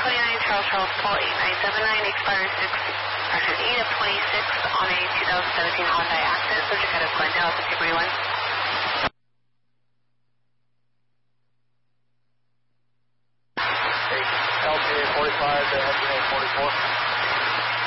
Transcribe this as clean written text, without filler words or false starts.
29 Charles Paul 8979, expires 8 of 26 on a 2017 Hyundai Accent, subject out of Glendale, Category 1. LPA 45 to LPA 44.